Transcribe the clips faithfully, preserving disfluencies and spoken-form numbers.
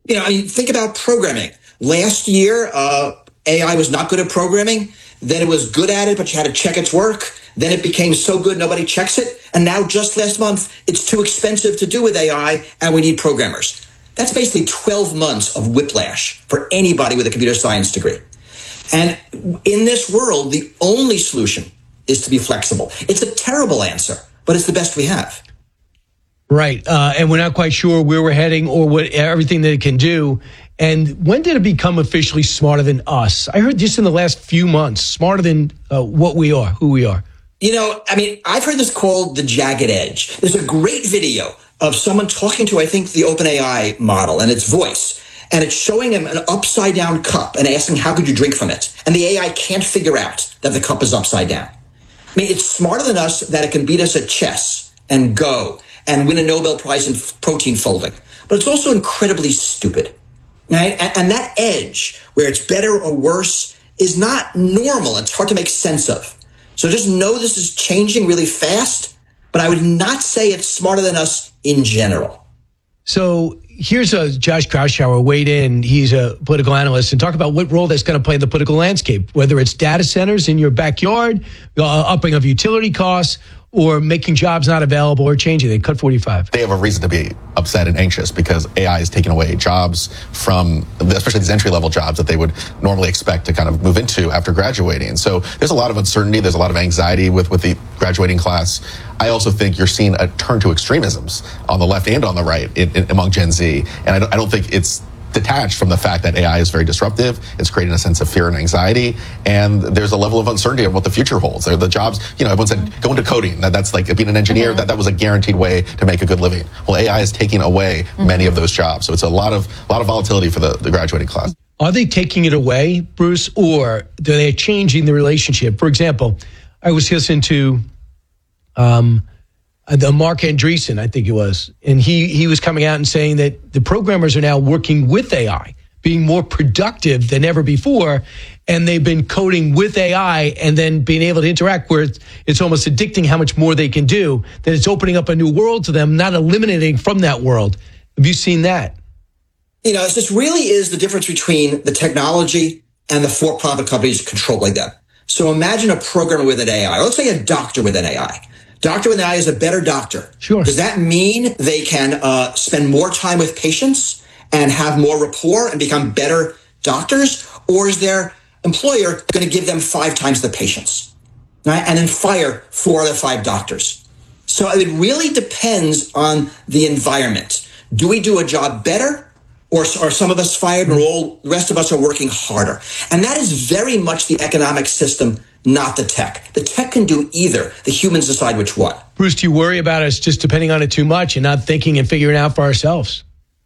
You know, I mean, think about programming. Last year, uh, A I was not good at programming. Then it was good at it, but you had to check its work. Then it became so good nobody checks it. And now just last month, it's too expensive to do with A I and we need programmers. That's basically twelve months of whiplash for anybody with a computer science degree. And in this world, the only solution is to be flexible. It's a terrible answer, but it's the best we have. Right. Uh, and we're not quite sure where we're heading or what everything that it can do. And when did it become officially smarter than us? I heard just in the last few months, smarter than uh, what we are, who we are. You know, I mean, I've heard this called the jagged edge. There's a great video of someone talking to, I think, the OpenAI model and its voice. And it's showing him an upside down cup and asking, how could you drink from it? And the A I can't figure out that the cup is upside down. I mean, it's smarter than us that it can beat us at chess and Go and win a Nobel Prize in protein folding. But it's also incredibly stupid. Right? And, and that edge, where it's better or worse, is not normal. It's hard to make sense of. So just know this is changing really fast, but I would not say it's smarter than us in general. So here's a Josh Kraushaar weighed in. He's a political analyst and talk about what role that's going to play in the political landscape, whether it's data centers in your backyard, uh, upping of utility costs, or making jobs not available or changing. They cut forty-five. They have a reason to be upset and anxious because A I is taking away jobs from, especially these entry-level jobs that they would normally expect to kind of move into after graduating. And so there's a lot of uncertainty. There's a lot of anxiety with, with the graduating class. I also think you're seeing a turn to extremisms on the left and on the right in, in, among Gen Z. And I don't, I don't think it's detached from the fact that A I is very disruptive. It's creating a sense of fear and anxiety. And there's a level of uncertainty of what the future holds. The jobs, you know, everyone said, go into coding. That, that's like being an engineer. Mm-hmm. That, that was a guaranteed way to make a good living. Well, A I is taking away mm-hmm. many of those jobs. So it's a lot of, a lot of volatility for the, the graduating class. Are they taking it away, Bruce, or are they changing the relationship? For example, I was listening to um, the Mark Andreessen, I think it was, and he he was coming out and saying that the programmers are now working with A I, being more productive than ever before, and they've been coding with A I and then being able to interact where it's, it's almost addicting how much more they can do, that it's opening up a new world to them, not eliminating from that world. Have you seen that? You know, this really is the difference between the technology and the for-profit companies controlling them. So imagine a programmer with an A I, or let's say a doctor with an A I. Doctor with an A I is a better doctor. Sure. Does that mean they can uh, spend more time with patients and have more rapport and become better doctors? Or is their employer going to give them five times the patients, right? And then fire four of the five doctors? So it really depends on the environment. Do we do a job better? Or are some of us fired and all the rest of us are working harder? And that is very much the economic system, not the tech. The tech can do either. The humans decide which one. Bruce, do you worry about us just depending on it too much and not thinking and figuring it out for ourselves?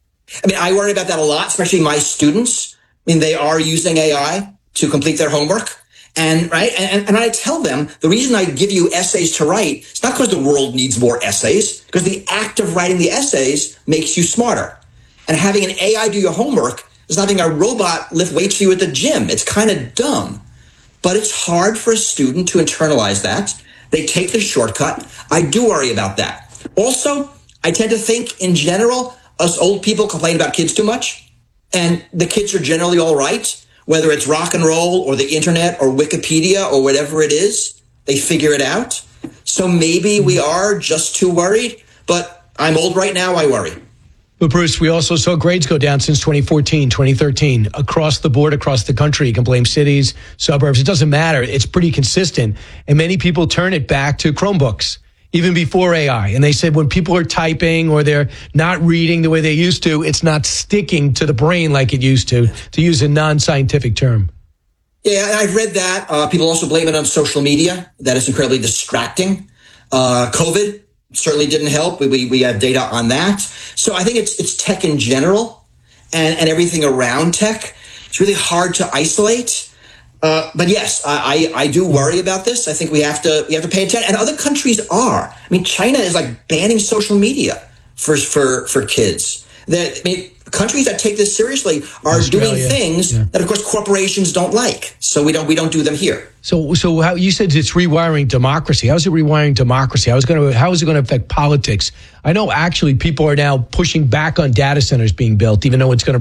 I mean, I worry about that a lot, especially my students. I mean, they are using A I to complete their homework. And right, and, and I tell them the reason I give you essays to write, it's not because the world needs more essays, because the act of writing the essays makes you smarter. And having an A I do your homework is not having a robot lift weights for you at the gym. It's kind of dumb. But it's hard for a student to internalize that. They take the shortcut. I do worry about that. Also, I tend to think in general, us old people complain about kids too much. And the kids are generally all right, whether it's rock and roll or the internet or Wikipedia or whatever it is. They figure it out. So maybe we are just too worried. But I'm old right now. I worry. But Bruce, we also saw grades go down since twenty fourteen, twenty thirteen, across the board, across the country. You can blame cities, suburbs. It doesn't matter. It's pretty consistent. And many people turn it back to Chromebooks, even before A I. And they said when people are typing or they're not reading the way they used to, it's not sticking to the brain like it used to, to use a non-scientific term. Yeah, I've read that. Uh, people also blame it on social media, that it's incredibly distracting. Uh, COVID certainly didn't help. We, we we have data on that. So I think it's it's tech in general and, and everything around tech. It's really hard to isolate. Uh, but yes, I, I I do worry about this. I think we have to we have to pay attention. And other countries are. I mean, China is like banning social media for for for kids. That I mean, countries that take this seriously are Australia, doing things yeah. that, of course, corporations don't like. So we don't we don't do them here. So, so how you said it's rewiring democracy? How is it rewiring democracy? How is it going to how is it going to affect politics? I know actually people are now pushing back on data centers being built, even though it's going to